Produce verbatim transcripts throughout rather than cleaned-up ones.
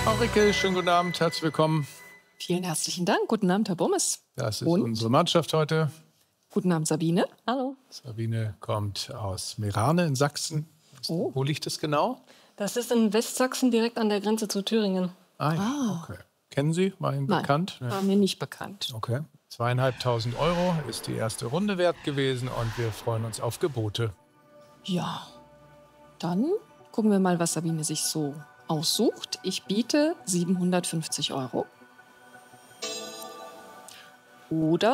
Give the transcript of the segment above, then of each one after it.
Frau Rickel, schönen guten Abend, herzlich willkommen. Vielen herzlichen Dank. Guten Abend, Herr Bommes. Das ist Und? unsere Mannschaft heute. Guten Abend, Sabine. Hallo. Sabine kommt aus Meerane in Sachsen. Oh. Wo liegt es genau? Das ist in Westsachsen, direkt an der Grenze zu Thüringen. Ah, ja. Ah. Okay. Kennen Sie? War Ihnen Nein, bekannt? war mir nicht bekannt. Okay. Zweieinhalbtausend Euro ist die erste Runde wert gewesen und wir freuen uns auf Gebote. Ja, dann gucken wir mal, was Sabine sich so aussucht. Ich biete siebenhundertfünfzig Euro. Oder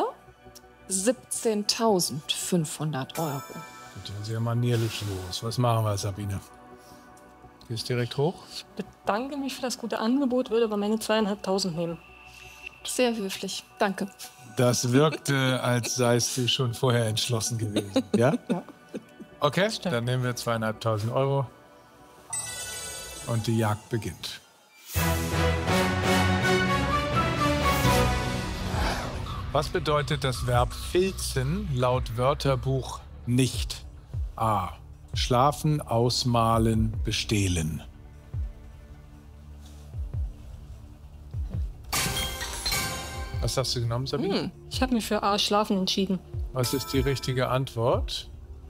siebzehntausendfünfhundert Euro. Gut, sehr manierlich los. Was machen wir, Sabine? Gehst direkt hoch? Ich bedanke mich für das gute Angebot, würde aber meine zweieinhalbtausend nehmen. Sehr höflich. Danke. Das wirkte, als seist du schon vorher entschlossen gewesen. Ja? Ja. Okay, dann nehmen wir zweieinhalbtausend Euro. Und die Jagd beginnt. Was bedeutet das Verb filzen laut Wörterbuch nicht? A. Schlafen, ausmalen, bestehlen. Was hast du genommen, Sabine? Hm. Ich habe mich für A, Schlafen entschieden. Was ist die richtige Antwort?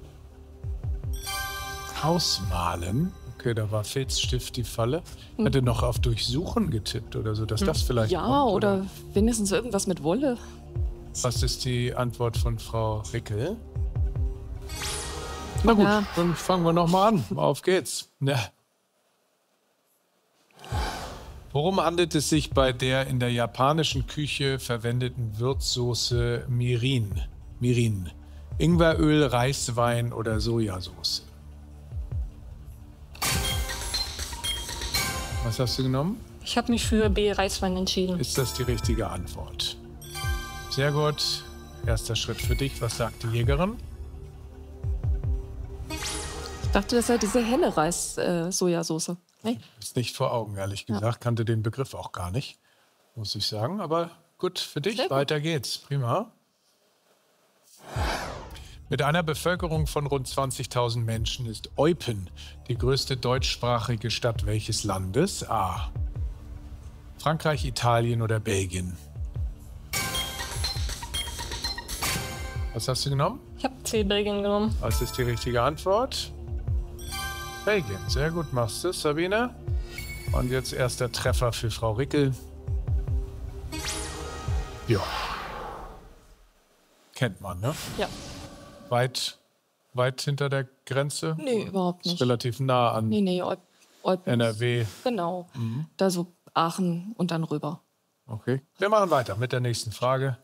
Ausmalen. Okay, da war Filzstift die Falle. Ich hätte noch auf Durchsuchen getippt oder so, dass das vielleicht Ja, kommt, oder wenigstens irgendwas mit Wolle. Was ist die Antwort von Frau Rickel? Na gut, Ja. dann fangen wir noch mal an. Auf geht's. Ja. Worum handelt es sich bei der in der japanischen Küche verwendeten Würzsoße Mirin? Mirin. Ingweröl, Reiswein oder Sojasauce? Was hast du genommen? Ich habe mich für B, Reiswein entschieden. Ist das die richtige Antwort? Sehr gut. Erster Schritt für dich. Was sagt die Jägerin? Ich dachte, das sei diese helle Reis-Sojasauce. Nee? Ist nicht vor Augen, ehrlich gesagt. Kannte den Begriff auch gar nicht, muss ich sagen. Aber gut, für dich. Sehr gut. Weiter geht's. Prima. Mit einer Bevölkerung von rund zwanzigtausend Menschen ist Eupen die größte deutschsprachige Stadt welches Landes? A. Frankreich, Italien oder Belgien? Was hast du genommen? Ich habe C, Belgien genommen. Was ist die richtige Antwort? Belgien. Sehr gut machst du es, Sabine. Und jetzt erster Treffer für Frau Rickel. Ja. Kennt man, ne? Ja. Weit, weit hinter der Grenze? Nee, überhaupt Ist nicht. relativ nah an Nee, nee, Eu Eupen. N R W. Genau. Da so Aachen und dann rüber. Okay. Wir machen weiter mit der nächsten Frage.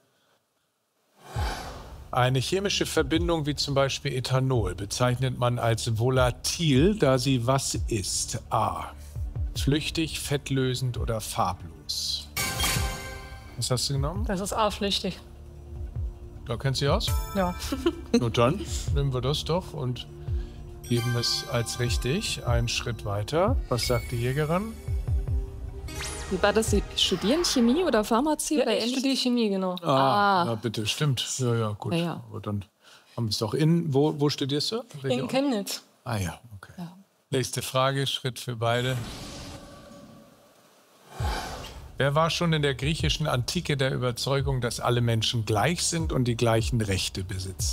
Eine chemische Verbindung wie zum Beispiel Ethanol bezeichnet man als volatil, da sie was ist? A. Flüchtig, fettlösend oder farblos? Was hast du genommen? Das ist A, flüchtig. Da kennst du dich aus? Ja. Nur dann nehmen wir das doch und geben es als richtig. Einen Schritt weiter. Was sagt die Jägerin? Wie war das? Sie studieren Chemie oder Pharmazie ja oder ich ähnlich? studiere Chemie, genau. Ah, Ah. na bitte, stimmt. Ja, ja, gut. Ja, ja. Aber dann haben wir es doch in. Wo, wo studierst du? Welche In Uni? Chemnitz. Ah ja, okay. Ja. Nächste Frage, Schritt für beide. Wer war schon in der griechischen Antike der Überzeugung, dass alle Menschen gleich sind und die gleichen Rechte besitzen?